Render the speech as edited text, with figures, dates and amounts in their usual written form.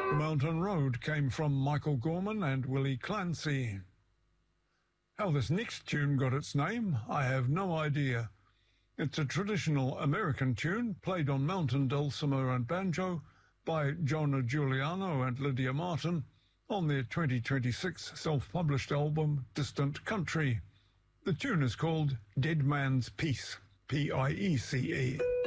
Mountain Road came from Michael Gorman and Willie Clancy. How this next tune got its name, I have no idea. It's a traditional American tune played on mountain dulcimer and banjo by Jonah Giuliano and Lydia Martin on their 2026 self-published album Distant Country. The tune is called Dead Man's Peace, P-I-E-C-E.